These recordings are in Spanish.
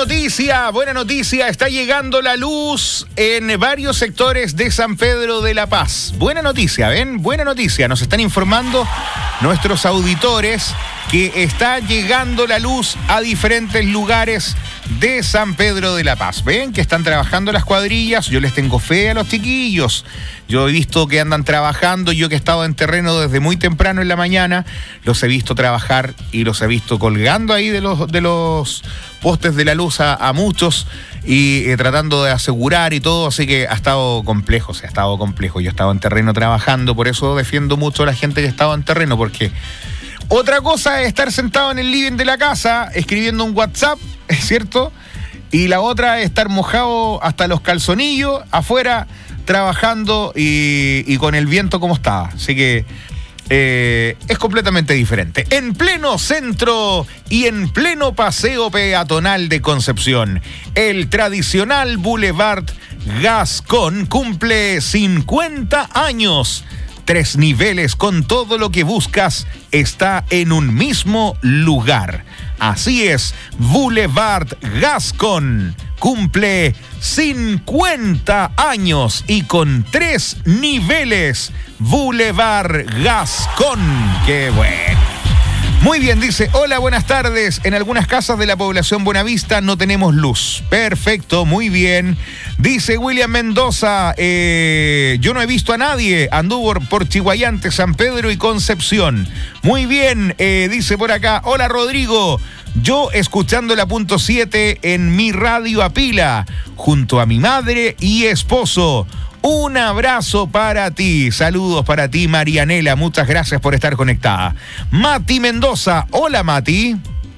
buena noticia, está llegando la luz en varios sectores de San Pedro de la Paz. Buena noticia, ¿ven? Buena noticia, nos están informando nuestros auditores que está llegando la luz a diferentes lugares de San Pedro de la Paz. ¿Ven? Que están trabajando las cuadrillas, yo les tengo fe a los chiquillos. Yo he visto que andan trabajando, yo que he estado en terreno desde muy temprano en la mañana, los he visto trabajar y los he visto colgando ahí de los postes de la luz a muchos y tratando de asegurar y todo, así que ha estado complejo. Yo he estado en terreno trabajando, por eso defiendo mucho a la gente que ha estado en terreno, porque otra cosa es estar sentado en el living de la casa escribiendo un WhatsApp, ¿es cierto? Y la otra es estar mojado hasta los calzonillos afuera trabajando y con el viento como estaba. Así que es completamente diferente. En pleno centro y en pleno paseo peatonal de Concepción, el tradicional Boulevard Gascón cumple 50 años. 3 niveles con todo lo que buscas está en un mismo lugar. Así es, Boulevard Gascón cumple 50 años y con 3 niveles. Boulevard Gascón. ¡Qué bueno! Muy bien, dice, hola, buenas tardes. En algunas casas de la población Buenavista no tenemos luz. Perfecto, muy bien. Dice William Mendoza, yo no he visto a nadie. Anduvo por Chihuayante, San Pedro y Concepción. Muy bien, dice por acá, hola Rodrigo. Yo escuchando la punto 7 en mi radio a pila, junto a mi madre y esposo. Un abrazo para ti, saludos para ti, Marianela, muchas gracias por estar conectada. Mati Mendoza, hola Mati.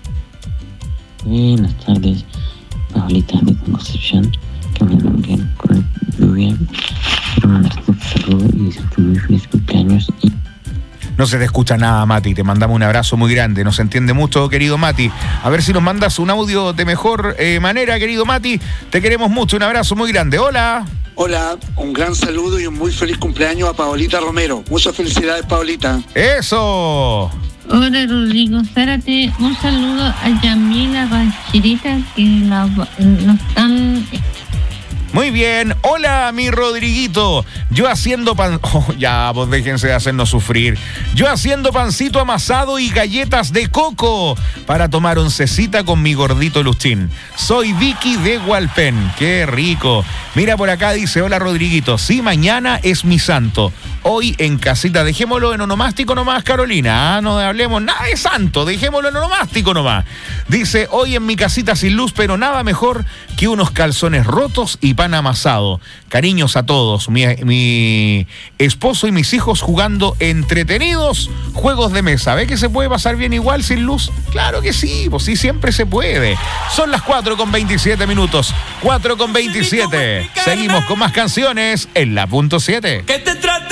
Buenas tardes, Paulita de Concepción, que me nombré con lluvia. Quiero mandarte un saludo y decirte muy feliz cumpleaños. No se te escucha nada, Mati, te mandamos un abrazo muy grande, nos entiende mucho, querido Mati. A ver si nos mandas un audio de mejor manera, querido Mati, te queremos mucho, un abrazo muy grande, hola. Hola, un gran saludo y un muy feliz cumpleaños a Paolita Romero. Muchas felicidades, Paolita. ¡Eso! Hola, Rodrigo Zárate. Un saludo a Yamila Bachirita, que nos están... Muy bien, hola mi Rodriguito, yo haciendo pan... Oh, ya, pues déjense de hacernos sufrir. Yo haciendo pancito amasado y galletas de coco para tomar oncecita con mi gordito Luchín. Soy Vicky de Hualpén, qué rico. Mira por acá dice, hola Rodriguito, sí, mañana es mi santo. Hoy en casita, dejémoslo en onomástico nomás, Carolina. No hablemos nada de santo, dejémoslo en onomástico nomás. Dice, hoy en mi casita sin luz, pero nada mejor que unos calzones rotos y pan amasado. Cariños a todos. Mi esposo y mis hijos jugando entretenidos juegos de mesa. ¿Ve que se puede pasar bien igual sin luz? Claro que sí, pues sí, siempre se puede. Son las 4:27 minutos. 4:27. Seguimos con más canciones en la punto 7.